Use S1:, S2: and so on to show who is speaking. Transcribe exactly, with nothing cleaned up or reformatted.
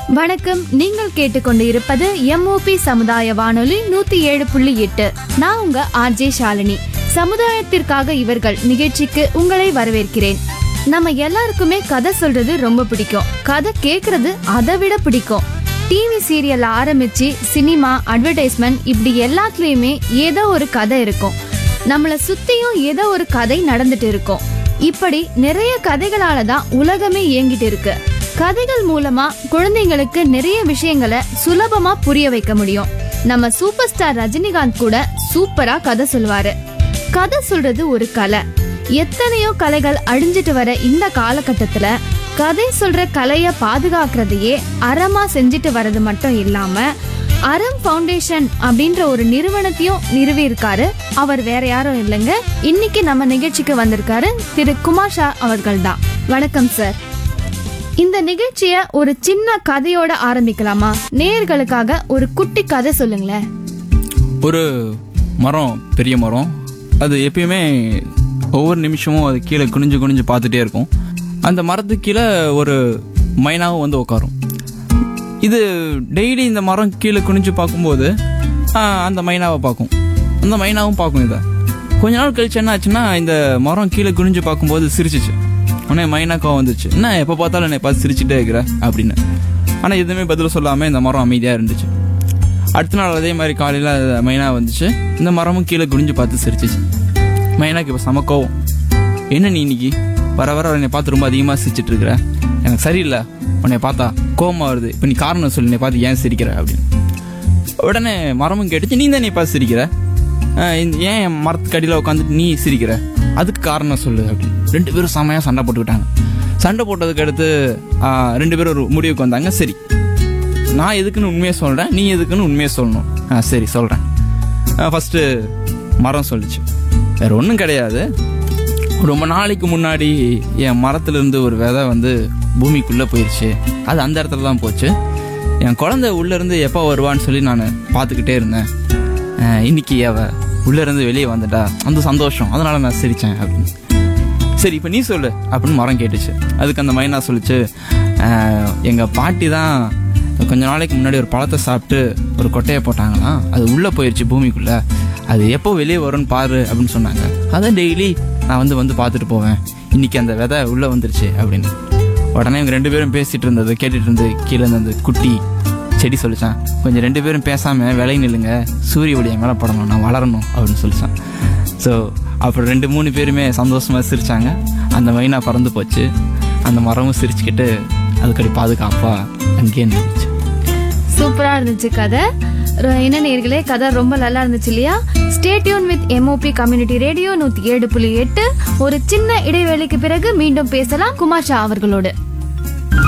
S1: வணக்கம். நீங்கள் கேட்டுக்கொண்டு இருப்பது எம்ஓபி சமுதாய வானொலி நூத்தி ஏழு புள்ளி எட்டு. நான் உங்க ஆர்ஜே ஷாலினி. சமுதாயத்திற்காக இவர்கள் நிகழ்ச்சிக்கு உங்களை வரவேற்கிறேன். நம்ம எல்லாருக்குமே கதை சொல்றது ரொம்ப பிடிக்கும். கதை கேக்குறது அதை விட பிடிக்கும். டிவி சீரியல் ஆரம்பிச்சு சினிமா, அட்வர்டைஸ்மெண்ட் இப்படி எல்லாத்துலயுமே ஏதோ ஒரு கதை இருக்கும். நம்மள சுத்தியும் ஏதோ ஒரு கதை நடந்துட்டு இருக்கும். இப்படி நிறைய கதைகளால தான் உலகமே இயங்கிட்டு இருக்கு. கதைகள் மூலமா குழந்தைங்களுக்கு நிறைய விஷயங்களை சுலபமா புரிய வைக்க முடியும். நம்ம சூப்பர் ஸ்டார் ரஜினிகாந்த் கூட சூப்பரா கதை சொல்வாரு. கதை சொல்றது ஒரு கலை. எத்தனையோ கலைகள் அழிஞ்சிட்டு வர இந்த காலகட்டத்துல கதை சொல்ற கலைய பாதுகாக்கிறதையே அறமா செஞ்சுட்டு வர்றது மட்டும் இல்லாம அறம் ஃபவுண்டேஷன் அப்படின்ற ஒரு நிறுவனத்தையும் நிறுவி இருக்காரு. அவர் வேற யாரும் இல்லைங்க, இன்னைக்கு நம்ம நிகழ்ச்சிக்கு வந்திருக்காரு திரு குமார் ஷா அவர்கள் தான். வணக்கம் சார். இந்த நிகழ்ச்சிய ஒரு சின்ன கதையோட ஆரம்பிக்கலாமா? நேயர்களுக்காக ஒரு குட்டி கதை சொல்லுங்களேன்.
S2: ஒரு மரம், பெரிய மரம், அது எப்பயுமே ஒவ்வொரு நிமிஷமும் அது கீழே குனிஞ்சு குனிஞ்சு பார்த்துட்டே இருக்கும். அந்த மரத்துக்கு கீழே ஒரு மைனாவும் வந்து உட்காரும். இது டெய்லி இந்த மரம் கீழே குனிஞ்சு பார்க்கும்போது அந்த மைனாவை பார்க்கும், அந்த மைனாவும் பார்க்கும். இதை கொஞ்ச நாள் கழிச்சு என்ன ஆச்சுன்னா, இந்த மரம் கீழே குனிஞ்சு பார்க்கும்போது சிரிச்சிச்சு. உடனே மைனாக்காவும் வந்துச்சு, என்ன எப்போ பார்த்தாலும் என்னை பார்த்து சிரிச்சுட்டே இருக்கிற அப்படின்னு. ஆனால் எதுவுமே பதில் சொல்லாமல் இந்த மரம் அமைதியாக இருந்துச்சு. அடுத்த நாள் அதே மாதிரி காலையில் மைனா வந்துச்சு, இந்த மரமும் கீழே குனிஞ்சு பார்த்து சிரிச்சிச்சு. மைனாக்கு இப்போ செம கோவம். என்ன நீ இன்னைக்கு வர வர என்னை பார்த்து ரொம்ப அதிகமாக சிரிச்சிட்டு இருக்கிற, எனக்கு சரியில்லை, உன்னை பார்த்தா கோவமாக வருது, இப்போ நீ காரணம் சொல்லி என்னை பார்த்து ஏன் சிரிக்கிற அப்படின்னு. உடனே மரமும் கேட்டுச்சு, நீ தான் நீ பார்த்து சிரிக்கிற, ஏன் என் மரத்துக்கு அடியில் உட்காந்துட்டு நீ சிரிக்கிற, அதுக்கு காரணம் சொல்லு அப்படின்னு. ரெண்டு பேரும் செமையாக சண்டை போட்டுக்கிட்டாங்க. சண்டை போட்டதுக்கு அடுத்து ரெண்டு பேரும் ஒரு முடிவுக்கு வந்தாங்க. சரி, நான் எதுக்குன்னு உண்மையை சொல்கிறேன், நீ எதுக்குன்னு உண்மையை சொல்லணும். ஆ சரி சொல்கிறேன். ஃபஸ்ட்டு மரம் சொல்லிச்சு, வேறு ஒன்றும் கிடையாது, ரொம்ப நாளைக்கு முன்னாடி என் மரத்துலேருந்து ஒரு விதை வந்து பூமிக்குள்ளே போயிடுச்சு. அது அந்த இடத்துல தான் போச்சு. என் குழந்தை உள்ளேருந்து எப்போ வருவான்னு சொல்லி நான் பார்த்துக்கிட்டே இருந்தேன். இன்னைக்கு அவ உள்ளேருந்து வெளியே வந்துட்டா, அந்த சந்தோஷம், அதனால் நான் சிரித்தேன் அப்படின்னு. சரி இப்போ நீ சொல்லு அப்படின்னு மரம் கேட்டுச்சு. அதுக்கு அந்த மைனா சொல்லிச்சு, எங்கள் பாட்டி தான் கொஞ்ச நாளைக்கு முன்னாடி ஒரு பழத்தை சாப்பிட்டு ஒரு கொட்டையை போட்டாங்களாம், அது உள்ளே போயிடுச்சு பூமிக்குள்ளே, அது எப்போ வெளியே வரும்னு பாரு அப்படின்னு சொன்னாங்க. அதை டெய்லி நான் வந்து வந்து பார்த்துட்டு போவேன், இன்னைக்கு அந்த விதை உள்ளே வந்துருச்சு அப்படின்னு. உடனே இவங்க ரெண்டு பேரும் பேசிகிட்டு இருந்தது கேட்டுட்டு இருந்து கீழே இருந்து அந்த குட்டி செடி சொல்லிச்சான், கொஞ்சம் ரெண்டு பேரும் பேசாமல் விலை நில்லுங்க, சூரிய ஒளி என் மேலே படணும், நான் வளரணும் அப்படின்னு சொல்லிச்சான். ஸோ அப்புறம் ரெண்டு மூணு பேருமே சந்தோஷமாக சிரித்தாங்க. அந்த மைனா பறந்து போச்சு, அந்த மரமும் சிரிச்சுக்கிட்டு அதுக்கடி பாதுகாப்பாக அங்கேயே நின்றுச்சு.
S1: சூப்பராக இருந்துச்சு கதை. என்ன நேயர்களே, கதை ரொம்ப நல்லா இருந்துச்சு இல்லையா? Stay tune with MOP community radio நூத்தி ஏழு புள்ளி எட்டு. ஒரு சின்ன இடைவேளைக்கு பிறகு மீண்டும் பேசலாம் குமார் ஷா அவர்களோடு.